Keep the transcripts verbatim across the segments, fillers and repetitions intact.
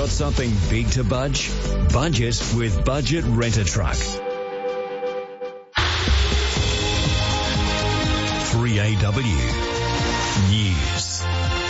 Got something big to budge? Budget with Budget Rent-A-Truck. three A W News.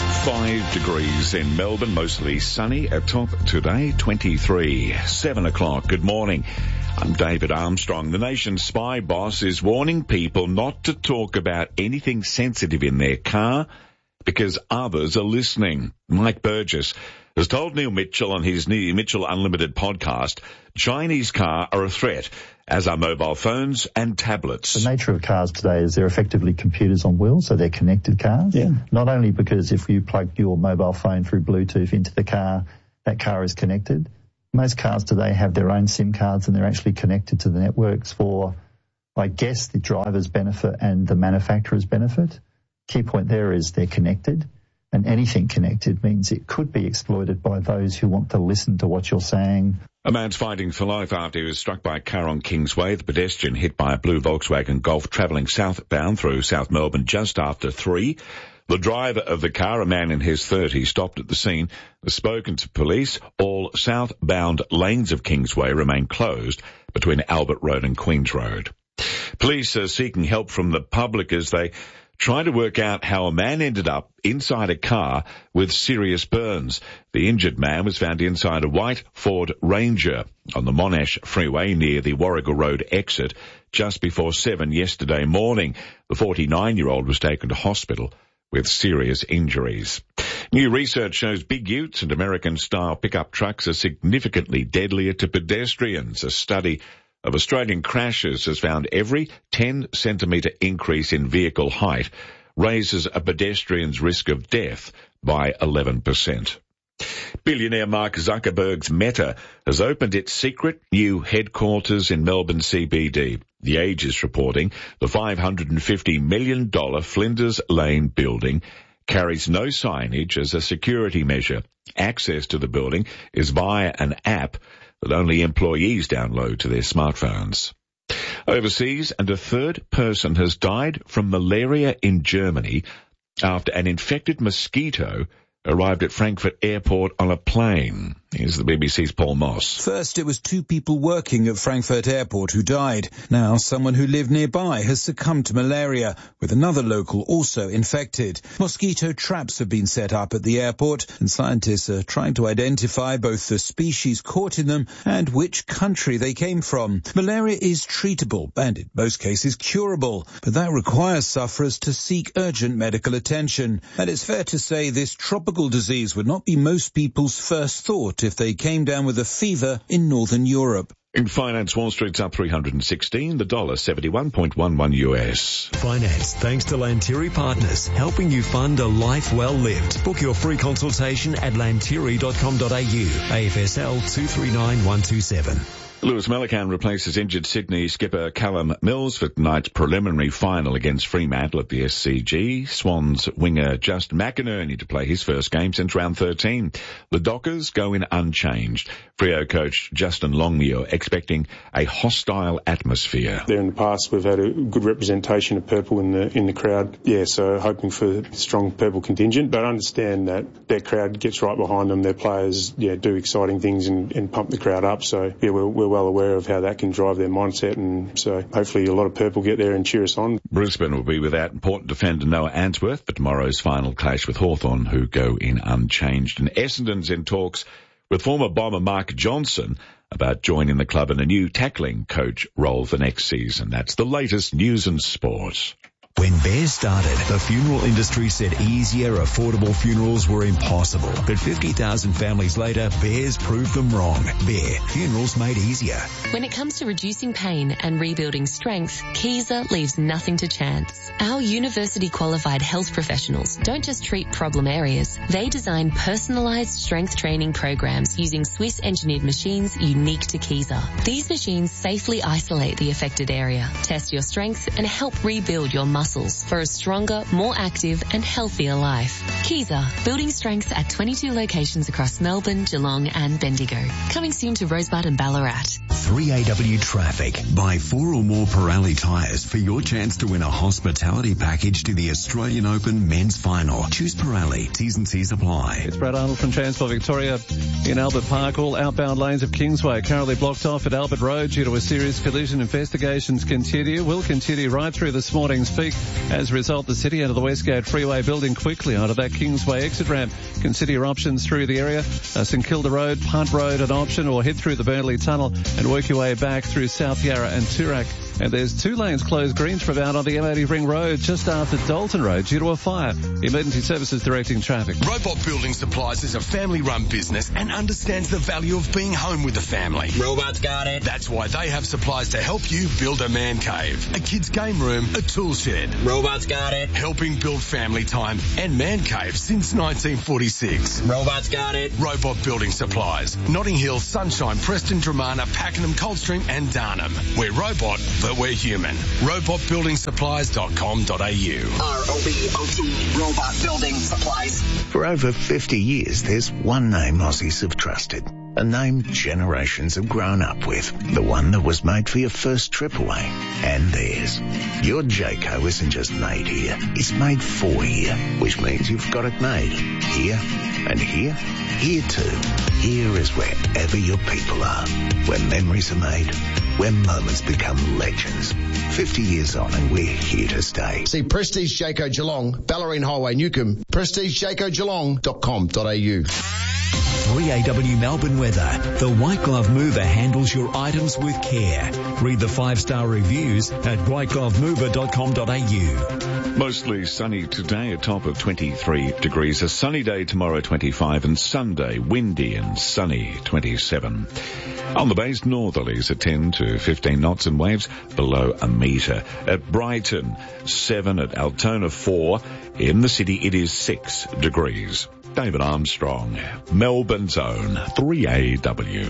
Five degrees in Melbourne, mostly sunny. At top today, twenty-three. Seven o'clock. Good morning. I'm David Armstrong. The nation's spy boss is warning people not to talk about anything sensitive in their car because others are listening. Mike Burgess has told Neil Mitchell on his Neil Mitchell Unlimited podcast, Chinese car are a threat, as are mobile phones and tablets. The nature of cars today is they're effectively computers on wheels, so they're connected cars. Yeah. Not only because if you plug your mobile phone through Bluetooth into the car, that car is connected. Most cars today have their own SIM cards and they're actually connected to the networks for, I guess, the driver's benefit and the manufacturer's benefit. Key point there is they're connected, and anything connected means it could be exploited by those who want to listen to what you're saying. A man's fighting for life after he was struck by a car on Kingsway. The pedestrian hit by a blue Volkswagen Golf travelling southbound through South Melbourne just after three. The driver of the car, a man in his thirties, stopped at the scene, has spoken to police. All southbound lanes of Kingsway remain closed between Albert Road and Queens Road. Police are seeking help from the public as they try to work out how a man ended up inside a car with serious burns. The injured man was found inside a white Ford Ranger on the Monash Freeway near the Warragul Road exit just before seven yesterday morning. The forty-nine-year-old was taken to hospital with serious injuries. New research shows big utes and American-style pickup trucks are significantly deadlier to pedestrians. A study of Australian crashes has found every ten centimetre increase in vehicle height raises a pedestrian's risk of death by eleven percent. Billionaire Mark Zuckerberg's Meta has opened its secret new headquarters in Melbourne C B D. The Age is reporting the five hundred fifty million dollars Flinders Lane building carries no signage as a security measure. Access to the building is via an app that only employees download to their smartphones. Overseas, and a third person has died from malaria in Germany after an infected mosquito arrived at Frankfurt Airport on a plane. Here's the B B C's Paul Moss. First, it was two people working at Frankfurt Airport who died. Now, someone who lived nearby has succumbed to malaria, with another local also infected. Mosquito traps have been set up at the airport, and scientists are trying to identify both the species caught in them and which country they came from. Malaria is treatable and, in most cases, curable, but that requires sufferers to seek urgent medical attention. And it's fair to say this tropical disease would not be most people's first thought if they came down with a fever in Northern Europe. In finance, Wall Street's up three hundred sixteen, the dollar seventy-one point one one U S. Finance, thanks to Lanteri Partners, helping you fund a life well lived. Book your free consultation at lanteri dot com dot a u. A F S L two three nine one two seven. Lewis Melican replaces injured Sydney skipper Callum Mills for tonight's preliminary final against Fremantle at the S C G. Swans winger Justin McInerney to play his first game since round thirteen. The Dockers go in unchanged. Freo coach Justin Longmuir expecting a hostile atmosphere. There in the past we've had a good representation of purple in the in the crowd. Yeah, so hoping for a strong purple contingent, but understand that their crowd gets right behind them. Their players yeah do exciting things and, and pump the crowd up. So yeah, we're, we're well aware of how that can drive their mindset, and so hopefully a lot of purple get there and cheer us on. Brisbane will be without important defender Noah Answorth for tomorrow's final clash with Hawthorn, who go in unchanged. And Essendon's in talks with former Bomber Mark Johnson about joining the club in a new tackling coach role for next season. That's the latest news and sport. When Bears started, the funeral industry said easier, affordable funerals were impossible. But fifty thousand families later, Bears proved them wrong. Bear, funerals made easier. When it comes to reducing pain and rebuilding strength, Kaiser leaves nothing to chance. Our university-qualified health professionals don't just treat problem areas. They design personalised strength training programs using Swiss-engineered machines unique to Kaiser. These machines safely isolate the affected area, test your strength, and help rebuild your muscles for a stronger, more active and healthier life. Kaiser, building strength at twenty-two locations across Melbourne, Geelong and Bendigo. Coming soon to Rosebud and Ballarat. three A W Traffic. Buy four or more Pirelli tyres for your chance to win a hospitality package to the Australian Open Men's Final. Choose Pirelli. T's and C's apply. It's Brad Arnold from Transport Victoria in Albert Park. All outbound lanes of Kingsway currently blocked off at Albert Road due to a serious collision. Investigations continue. Will continue right through this morning's peak. As a result, the city out of the Westgate Freeway building quickly onto that Kingsway exit ramp. Consider your options through the area. Uh, St Kilda Road, Punt Road an option, or head through the Burnley Tunnel and work your way back through South Yarra and Toorak. And there's two lanes closed Greensboro out on the M eighty Ring Road just after Dalton Road due to a fire. Emergency Services directing traffic. Robot Building Supplies is a family-run business and understands the value of being home with the family. Robots got it. That's why they have supplies to help you build a man cave, a kid's game room, a tool shed. Robots got it. Helping build family time and man cave since nineteen forty-six. Robots got it. Robot Building Supplies. Notting Hill, Sunshine, Preston, Dramana, Pakenham, Coldstream and Darnham. We're robot, but we're human. robot building supplies dot com dot a u. R O B O T, Robot Building Supplies. For over fifty years, there's one name Aussies have trusted. A name generations have grown up with. The one that was made for your first trip away. And theirs. Your Jayco isn't just made here. It's made for here. Which means you've got it made. Here and here. Here too. Here is wherever your people are. Where memories are made. Where moments become legends. fifty years on and we're here to stay. See Prestige Jayco Geelong, Ballerine Highway, Newcomb. prestige jayco geelong dot com dot a u. three A W Melbourne weather. The White Glove Mover handles your items with care. Read the five-star reviews at white glove mover dot com dot a u. Mostly sunny today, a top of twenty-three degrees. A sunny day tomorrow, twenty-five, and Sunday, windy and sunny, twenty-seven. On the base, northerlies at ten to fifteen knots and waves below a metre. At Brighton, seven. At Altona, four. In the city, it is six degrees. David Armstrong, Melbourne's own three A W.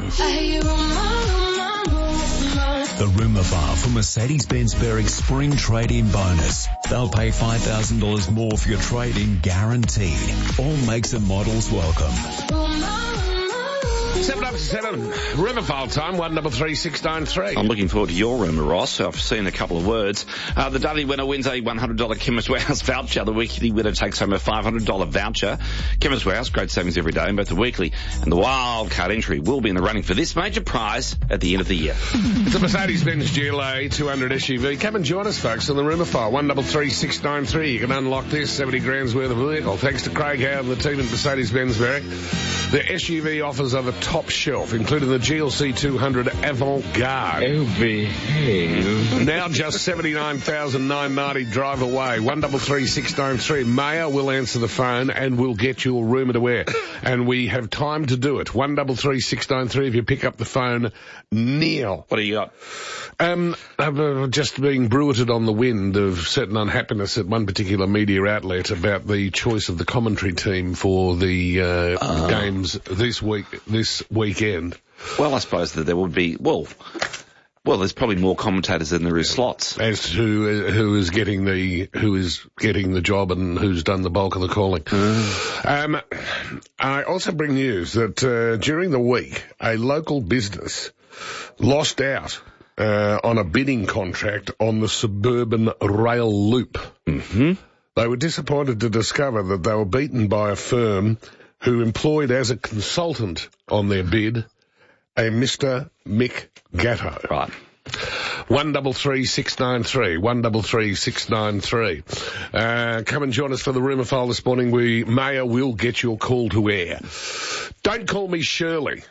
The Rumour Bar for Mercedes-Benz Berwick Spring Trade-In Bonus. They'll pay five thousand dollars more for your trade-in guaranteed. All makes and models welcome. Seven up to seven. Riverfile time, one double three six nine three. I'm looking forward to your rumour, Ross. I've seen a couple of words. Uh, the Dudley winner wins a one hundred dollars Chemist Warehouse voucher. The weekly winner takes home a five hundred dollars voucher. Chemist Warehouse, great savings every day in both the weekly and the wild card entry will be in the running for this major prize at the end of the year. It's a Mercedes-Benz G L A two hundred S U V. Come and join us, folks, on the Rumour File, one double three six nine three. You can unlock this seventy grand's worth of vehicle. Thanks to Craig Howard and the team at Mercedes-Benz Berwick. The S U V offers are the top shelf, including the G L C two hundred Avant-Garde. Oh, behave. Now just seventy-nine thousand nine hundred ninety drive away. one double three six nine three. Mayor will answer the phone and we'll get your rumour to wear. And we have time to do it. one double three six nine three if you pick up the phone. Neil. What do you got? Um, I've uh, just being bruited on the wind of certain unhappiness at one particular media outlet about the choice of the commentary team for the uh, uh. games this week, this weekend. Well, I suppose that there would be, well, well, there's probably more commentators than there is slots. As to uh, who is getting the, who is getting the job and who's done the bulk of the calling. Mm. Um, I also bring news that, uh, during the week, a local business lost out Uh, on a bidding contract on the suburban rail loop. Mm-hmm. They were disappointed to discover that they were beaten by a firm who employed as a consultant on their bid a Mister Mick Gatto. Right. One double three six nine three. One double three six nine three. Uh, come and join us for the Rumour File this morning. We, Mayor, will get your call to air. Don't call me Shirley.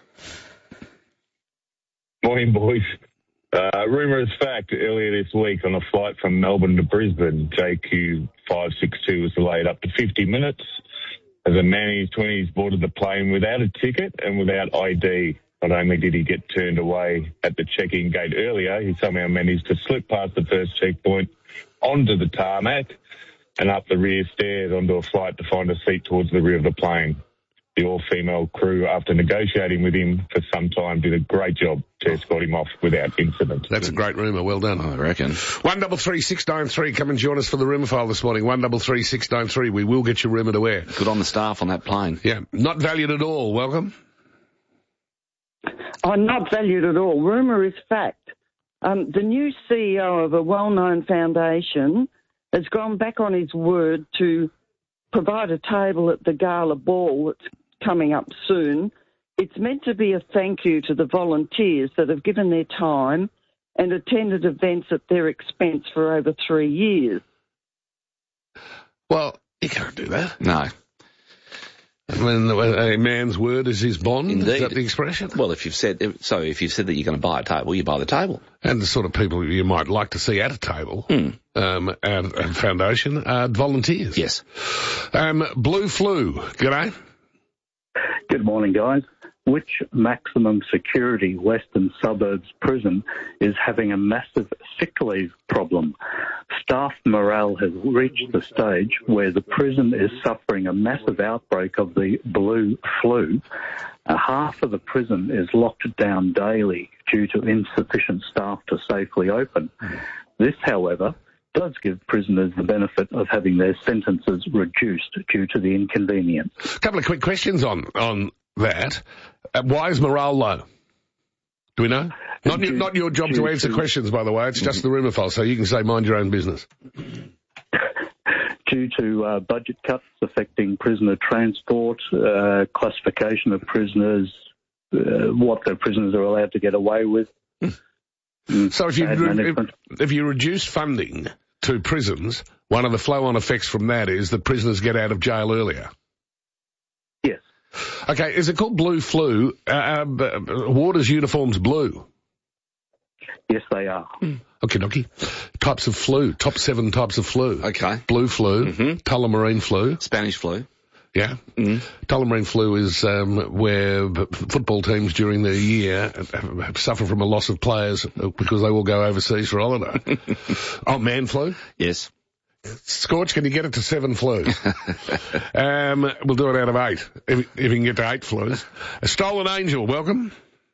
Morning, boys. Uh, rumour is fact, earlier this week on a flight from Melbourne to Brisbane, J Q five six two was delayed up to fifty minutes as a man in his twenties boarded the plane without a ticket and without I D. Not only did he get turned away at the check-in gate earlier, he somehow managed to slip past the first checkpoint onto the tarmac and up the rear stairs onto a flight to find a seat towards the rear of the plane. The all-female crew, after negotiating with him for some time, did a great job to escort him off without incident. That's a great rumour. Well done. I reckon. One double three six nine three. Come and join us for the Rumour File this morning. One double three six nine three. We will get your rumour to air. Good on the staff on that plane. Yeah. Not valued at all. Welcome. Oh, not valued at all. Rumour is fact. Um, the new C E O of a well-known foundation has gone back on his word to provide a table at the gala ball that's coming up soon. It's meant to be a thank you to the volunteers that have given their time and attended events at their expense for over three years. Well, you can't do that. No. I mean, a man's word is his bond. Indeed. Is that the expression? Well, if you've said so, if you've said that you're going to buy a table, you buy the table. And the sort of people you might like to see at a table, mm. um, at a foundation, are volunteers. Yes. Um, Blue Flu, g'day. Good morning, guys. Which maximum security Western Suburbs prison is having a massive sick leave problem? Staff morale has reached the stage where the prison is suffering a massive outbreak of the blue flu. Uh, half of the prison is locked down daily due to insufficient staff to safely open. This, however, does give prisoners the benefit of having their sentences reduced due to the inconvenience. A couple of quick questions on, on that. Uh, why is morale low? Do we know? Not, due, not your job to answer to, questions, by the way. It's just the rumour file, so you can say mind your own business. Due to uh, budget cuts affecting prisoner transport, uh, classification of prisoners, uh, what the prisoners are allowed to get away with. So if you, re- if, if you reduce funding to prisons, one of the flow-on effects from that is that prisoners get out of jail earlier. Yes. Okay, is it called blue flu? Uh, uh, Warders' uniforms blue? Yes, they are. Mm. Okay, dokie. Types of flu, top seven types of flu. Okay. Blue flu, mm-hmm. tullamarine flu. Spanish flu. Yeah. Mm. Tullamarine flu is um, where football teams during the year suffer from a loss of players because they all go overseas for holiday. Oh, man flu? Yes. Scorch, can you get it to seven flus? um, we'll do it out of eight, if, if you can get to eight flus. A Stolen Angel, welcome.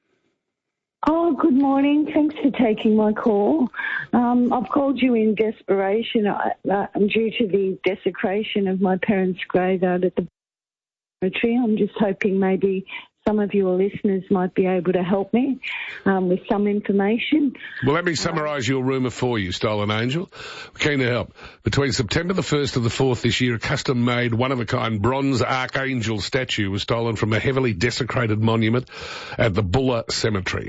Oh, good morning. Thanks for taking my call. Um, I've called you in desperation uh, due to the desecration of my parents' graveyard at the cemetery. I'm just hoping maybe some of your listeners might be able to help me um, with some information. Well, let me summarise your rumour for you, Stolen Angel. We're keen to help. Between September the first and the fourth this year, a custom-made, one-of-a-kind bronze archangel statue was stolen from a heavily desecrated monument at the Bulla Cemetery.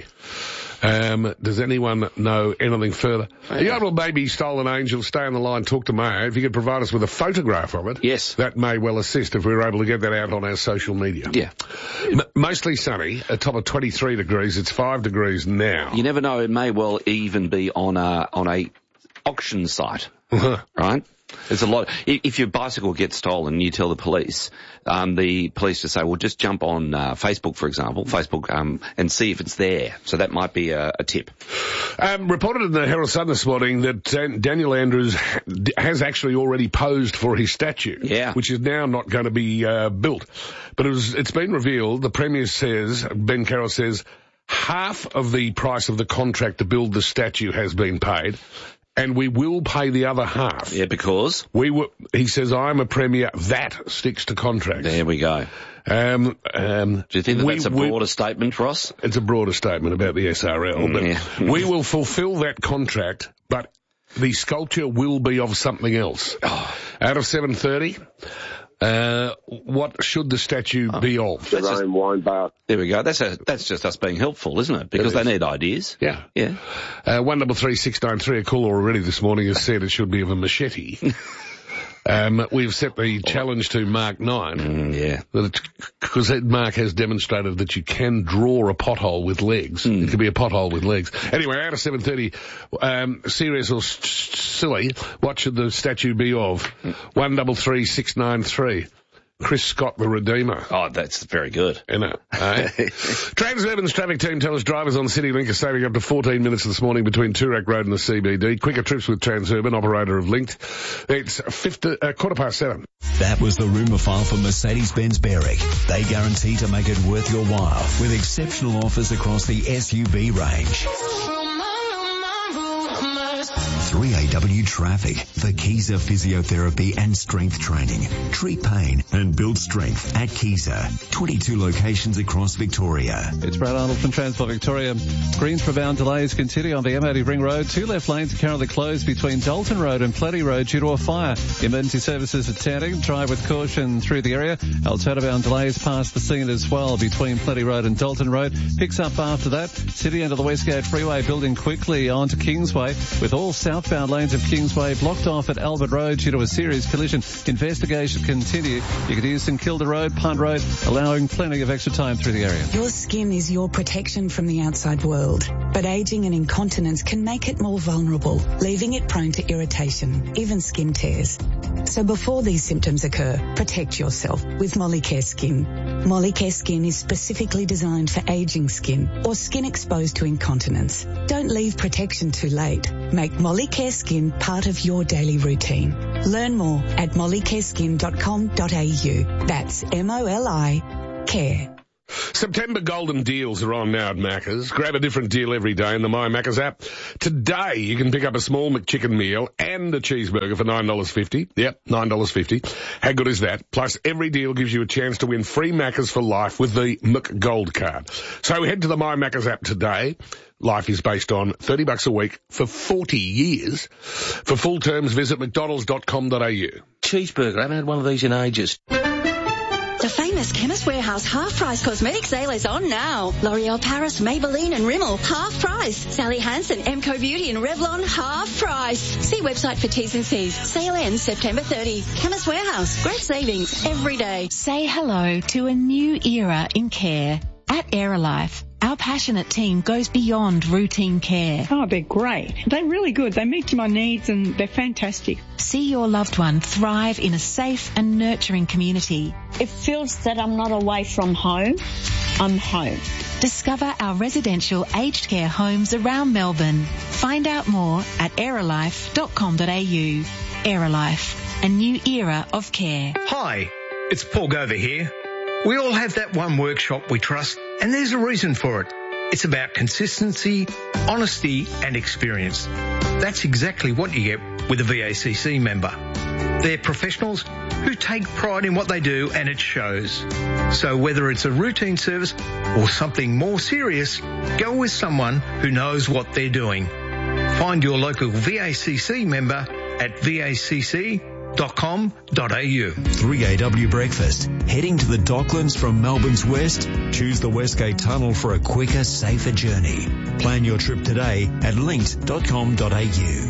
Um, does anyone know anything further? Are you able to maybe, Stolen Angel, stay on the line, talk to Mayo? If you could provide us with a photograph of it. Yes. That may well assist if we were able to get that out on our social media. Yeah. M- mostly sunny, a top of twenty-three degrees. It's five degrees now. You never know, it may well even be on a, on a auction site. Right? There's a lot. If your bicycle gets stolen, you tell the police. Um, the police just say, "Well, just jump on uh, Facebook, for example, Facebook, um, and see if it's there." So that might be a, a tip. Um, reported in the Herald Sun this morning that uh, Daniel Andrews has actually already posed for his statue, yeah, which is now not going to be uh, built. But it was, it's been revealed. The Premier says, Ben Carroll says, half of the price of the contract to build the statue has been paid. And we will pay the other half. Yeah, because? We were, he says, I'm a premier. That sticks to contracts. There we go. Um, um, Do you think that we, that's a broader we, statement, Ross? It's a broader statement about the S R L. Mm, but yeah. we will fulfil that contract, but the sculpture will be of something else. Oh. Out of seven thirty, uh, what should the statue oh. be of? Their own wine bar. There we go. That's a, that's just us being helpful, isn't it? Because it is. They need ideas. Yeah. Yeah. Uh, one double three six nine three. A caller already this morning has said it should be of a machete. um, we've set the challenge to Mark nine. Mm, yeah. Because Mark has demonstrated that you can draw a pothole with legs. Mm. It could be a pothole with legs. Anyway, out of seven thirty, um, serious or s- silly, what should the statue be of? Mm. one double three six nine three. Chris Scott, the Redeemer. Oh, that's very good. You know, eh? Transurban's traffic team tell us drivers on CityLink are saving up to fourteen minutes this morning between Toorak Road and the C B D. Quicker trips with Transurban, operator of Linked. It's fifty, uh, quarter past seven. That was the rumour file for Mercedes-Benz Berwick. They guarantee to make it worth your while with exceptional offers across the S U V range. three A W Traffic for Keyser Physiotherapy and Strength Training. Treat pain and build strength at Keyser. twenty-two locations across Victoria. It's Brad Arnold from Transport Victoria. Greensboro-bound delays continue on the M eighty Ring Road. Two left lanes are currently closed between Dalton Road and Plenty Road due to a fire. Emergency services attending. Drive with caution through the area. Altona-bound delays past the scene as well between Plenty Road and Dalton Road. Picks up after that. City end of the Westgate Freeway building quickly onto Kingsway with all southbound lanes of Kingsway blocked off at Albert Road due to a serious collision. Investigation continue. You could use St Kilda Road, Punt Road, allowing plenty of extra time through the area. Your skin is your protection from the outside world, but ageing and incontinence can make it more vulnerable, leaving it prone to irritation, even skin tears. So before these symptoms occur, protect yourself with Molicare Skin. Molicare Skin is specifically designed for aging skin or skin exposed to incontinence. Don't leave protection too late. Make Molicare Skin part of your daily routine. Learn more at molicare skin dot com dot a u. That's M O L I care. September golden deals are on now at Macca's. Grab a different deal every day in the My Macca's app. Today, you can pick up a small McChicken meal and a cheeseburger for nine dollars fifty. Yep, nine dollars fifty. How good is that? Plus, every deal gives you a chance to win free Macca's for life with the McGold card. So head to the My Macca's app today. Life is based on thirty bucks a week for forty years. For full terms, visit mcdonalds dot com dot a u. Cheeseburger. I haven't had one of these in ages. The famous Chemist Warehouse half-price cosmetic sale is on now. L'Oreal Paris, Maybelline and Rimmel, half price. Sally Hansen, Emco Beauty and Revlon, half price. See website for T's and C's. Sale ends September thirtieth. Chemist Warehouse, great savings every day. Say hello to a new era in care. At Aerolife, our passionate team goes beyond routine care. Oh, they're great. They're really good. They meet my needs and they're fantastic. See your loved one thrive in a safe and nurturing community. It feels that I'm not away from home. I'm home. Discover our residential aged care homes around Melbourne. Find out more at aerolife dot com dot a u. Aerolife, a new era of care. Hi, it's Paul Gover here. We all have that one workshop we trust, and there's a reason for it. It's about consistency, honesty, and experience. That's exactly what you get with a V A C C member. They're professionals who take pride in what they do, and it shows. So whether it's a routine service or something more serious, go with someone who knows what they're doing. Find your local V A C C member at v a c c dot com dot a u. three A W Breakfast. Heading to the Docklands from Melbourne's west? Choose the Westgate Tunnel for a quicker, safer journey. Plan your trip today at linkt dot com dot a u.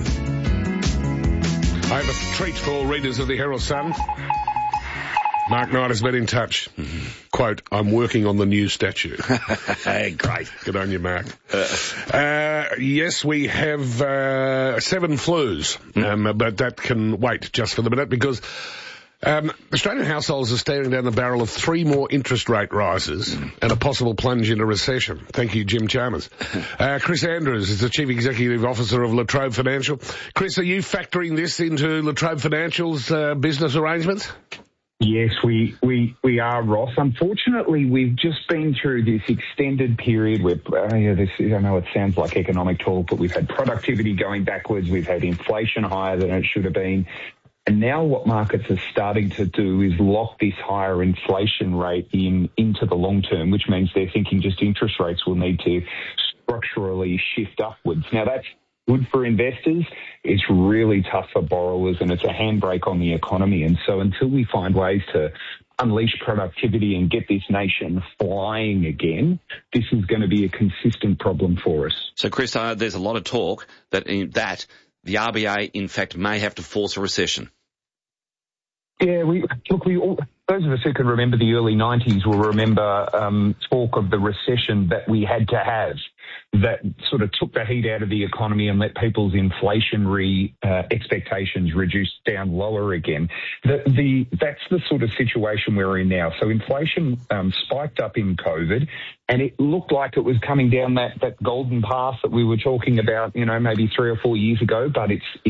I have a treat for all readers of the Herald Sun. Mark Knight has been in touch. Mm-hmm. Quote, I'm working on the new statue. Hey, great. Good on you, Mark. Uh, uh, yes, we have uh, seven flus, mm. um, but that can wait just for the minute because um, Australian households are staring down the barrel of three more interest rate rises mm. and a possible plunge into recession. Thank you, Jim Chalmers. Uh, Chris Andrews is the Chief Executive Officer of La Trobe Financial. Chris, are you factoring this into La Trobe Financial's uh, business arrangements? Yes, we, we, we are, Ross. Unfortunately, we've just been through this extended period where, uh, yeah, this, I know it sounds like economic talk, but we've had productivity going backwards, we've had inflation higher than it should have been, and now what markets are starting to do is lock this higher inflation rate in into the long term, which means they're thinking just interest rates will need to structurally shift upwards. Now, that's good for investors. It's really tough for borrowers, and it's a handbrake on the economy. And so until we find ways to unleash productivity and get this nation flying again, this is going to be a consistent problem for us. So, Chris, uh, there's a lot of talk that in, that the R B A, in fact, may have to force a recession. Yeah, we look. We all, those of us who can remember the early nineties will remember um, talk of the recession that we had to have, that sort of took the heat out of the economy and let people's inflationary uh, expectations reduce down lower again. The, the that's the sort of situation we're in now. So inflation um, spiked up in COVID, and it looked like it was coming down that that golden path that we were talking about, you know, maybe three or four years ago. But it's it's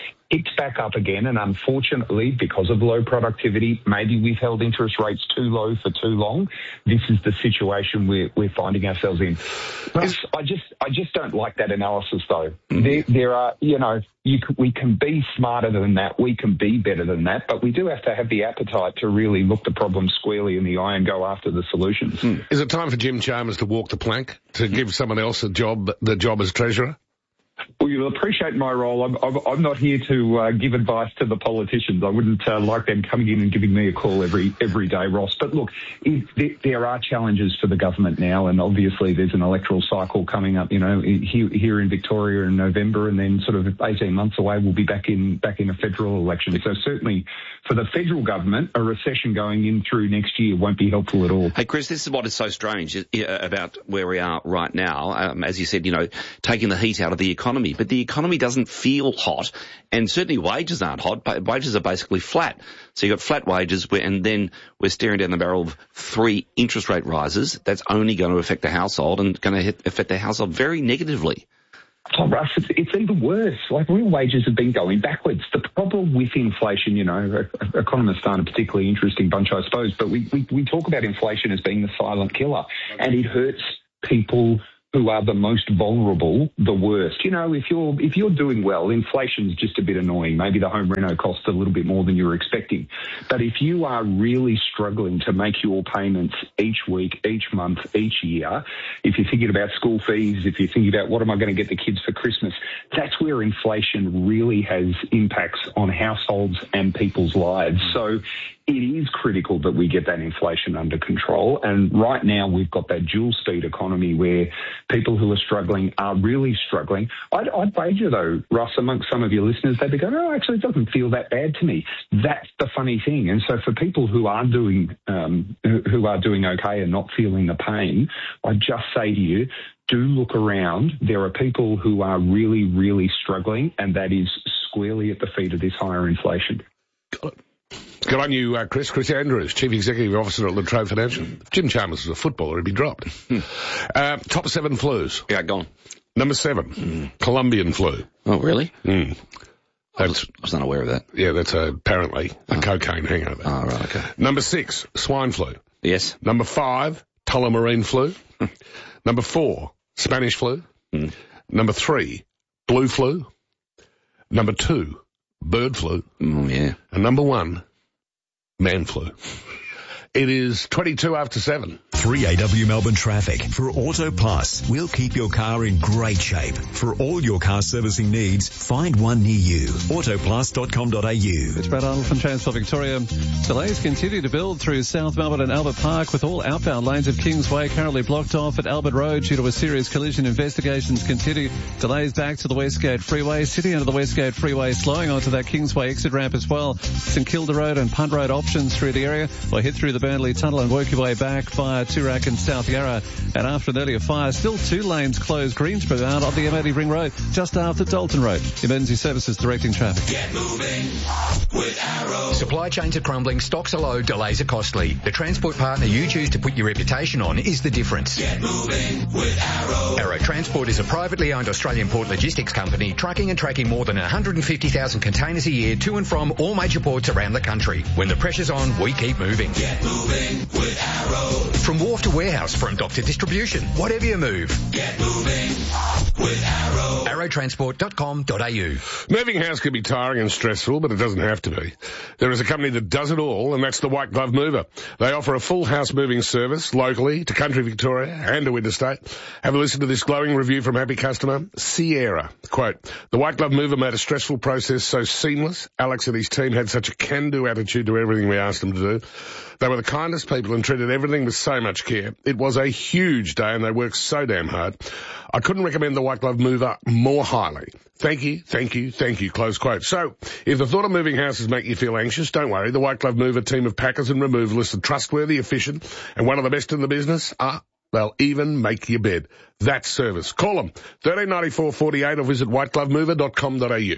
picked back up again, and unfortunately, because of low productivity, maybe we've held interest rates too low for too long. This is the situation we're, we're finding ourselves in. But I just, I just don't like that analysis, though. Mm-hmm. There, there are, you know, you can, we can be smarter than that, we can be better than that, but we do have to have the appetite to really look the problem squarely in the eye and go after the solutions. Mm. Is it time for Jim Chalmers to walk the plank, to give someone else a job, the job as treasurer? Well, you'll appreciate my role. I'm, I'm, I'm not here to uh, give advice to the politicians. I wouldn't uh, like them coming in and giving me a call every every day, Ross. But look, it, there, there are challenges for the government now, and obviously there's an electoral cycle coming up. You know, here, here in Victoria in November, and then sort of eighteen months away, we'll be back in back in a federal election. So certainly for the federal government, a recession going in through next year won't be helpful at all. Hey, Chris, this is what is so strange about where we are right now. Um, as you said, you know, taking the heat out of the economy. But the economy doesn't feel hot, and certainly wages aren't hot. But wages are basically flat. So you've got flat wages, and then we're staring down the barrel of three interest rate rises. That's only going to affect the household and going to hit, affect the household very negatively. Oh, Russ, it's, it's even worse. Like, real wages have been going backwards. The problem with inflation, you know, economists aren't a particularly interesting bunch, I suppose, but we, we, we talk about inflation as being the silent killer, and it hurts people who are the most vulnerable the worst. You know, if you're if you're doing well, inflation's just a bit annoying. Maybe the home reno costs a little bit more than you were expecting. But if you are really struggling to make your payments each week, each month, each year, if you're thinking about school fees, if you're thinking about what am I going to get the kids for Christmas, that's where inflation really has impacts on households and people's lives. So it is critical that we get that inflation under control. And right now we've got that dual speed economy where people who are struggling are really struggling. I'd, I'd wager, though, Russ, amongst some of your listeners, they'd be going, oh, actually, it doesn't feel that bad to me. That's the funny thing. And so for people who are doing um, who are doing okay and not feeling the pain, I'd just say to you, do look around. There are people who are really, really struggling, and that is squarely at the feet of this higher inflation. Got it. Good on you, uh, Chris. Chris Andrews, Chief Executive Officer at Latrobe Financial. If Jim Chalmers was a footballer, he'd be dropped. Hmm. Uh, top seven flus. Yeah, go on. Number seven, mm. Colombian flu. Oh, really? Mm. I was, I was unaware of that. Yeah, that's a, apparently a oh. cocaine hangover. Oh, right, okay. Number six, swine flu. Yes. Number five, tullamarine flu. Number four, Spanish flu. Mm. Number three, blue flu. Number two, bird flu. Mm, yeah. And number one, man flu. It is twenty-two after seven. three A W Melbourne traffic. For Auto Plus, we'll keep your car in great shape. For all your car servicing needs, find one near you. auto plus dot com dot a u. It's Brad Arnold from Transport Victoria. Delays continue to build through South Melbourne and Albert Park, with all outbound lanes of Kingsway currently blocked off at Albert Road due to a serious collision. Investigations continue. Delays back to the Westgate Freeway. City under the Westgate Freeway slowing onto that Kingsway exit ramp as well. St Kilda Road and Punt Road options through the area, or head through the Burnley Tunnel and work your way back via Toorak and South Yarra. And after an earlier fire, still two lanes closed Greensboro out on the M eighty Ring Road, just after Dalton Road. Emergency Services directing traffic. Get moving with Arrow. Supply chains are crumbling, stocks are low, delays are costly. The transport partner you choose to put your reputation on is the difference. Get moving with Arrow. Arrow Transport is a privately owned Australian port logistics company trucking and tracking more than one hundred fifty thousand containers a year to and from all major ports around the country. When the pressure's on, we keep moving. Get moving with Arrow. From wharf to warehouse, from dock to distribution, whatever you move. Get moving with Arrow. arrow transport dot com dot a u. Moving house can be tiring and stressful, but it doesn't have to be. There is a company that does it all, and that's the White Glove Mover. They offer a full house moving service locally to country Victoria and to interstate. Have a listen to this glowing review from happy customer Sierra. Quote, the White Glove Mover made a stressful process so seamless. Alex and his team had such a can-do attitude to everything we asked them to do. They were the kindest people and treated everything with so much care. It was a huge day and they worked so damn hard. I couldn't recommend the White Glove Mover more highly. Thank you, thank you, thank you, close quote. So, if the thought of moving houses make you feel anxious, don't worry. The White Glove Mover team of packers and removalists are trustworthy, efficient, and one of the best in the business. Ah, they'll even make your bed. That's service. Call them, thirteen ninety-four forty-eight or visit white glove mover dot com dot a u.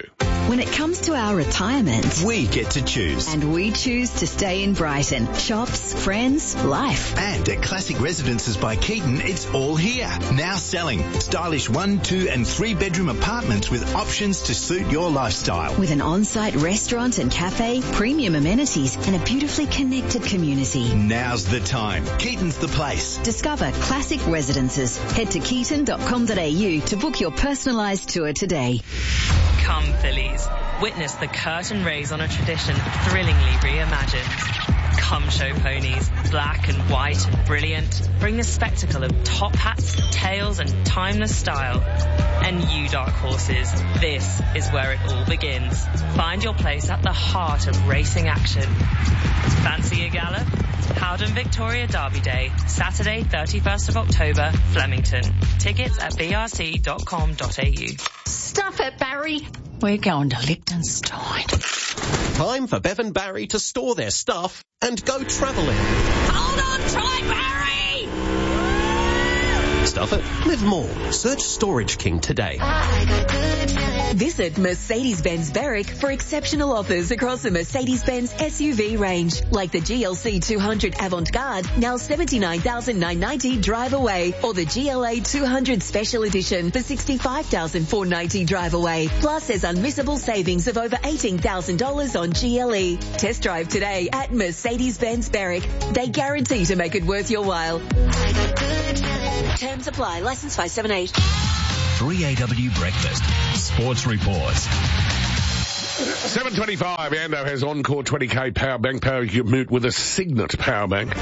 When it comes to our retirement, we get to choose. And we choose to stay in Brighton. Shops, friends, life. And at Classic Residences by Keaton, it's all here. Now selling. Stylish one, two and three bedroom apartments with options to suit your lifestyle. With an on-site restaurant and cafe, premium amenities and a beautifully connected community. Now's the time. Keaton's the place. Discover Classic Residences. Head to keaton dot com dot a u to book your personalised tour today. Come Phillies. Witness the curtain raise on a tradition thrillingly reimagined. Come show ponies, black and white and brilliant. Bring the spectacle of top hats, tails and timeless style. And you dark horses, this is where it all begins. Find your place at the heart of racing action. Fancy a gallop? Howden Victoria Derby Day, Saturday thirty-first of October, Flemington. Tickets at b r c dot com dot a u. Stuff it, Barry. We're going to Liechtenstein. Time for Bevan Barry to store their stuff and go travelling. Hold on tight, Barry! Stuff it, live more. Search Storage King today. Visit Mercedes-Benz Berwick for exceptional offers across the Mercedes-Benz S U V range, like the G L C two hundred Avant-Garde, now seventy-nine thousand nine hundred ninety drive away, or the G L A two hundred Special Edition for sixty-five thousand four hundred ninety drive away. Plus, there's unmissable savings of over eighteen thousand dollars on G L E. Test drive today at Mercedes-Benz Berwick. They guarantee to make it worth your while. Terms apply. License five seven eight. three A W Breakfast. Sports Reports. seven twenty-five, Ando has Encore twenty K power bank. Power you mute with a Signet power bank.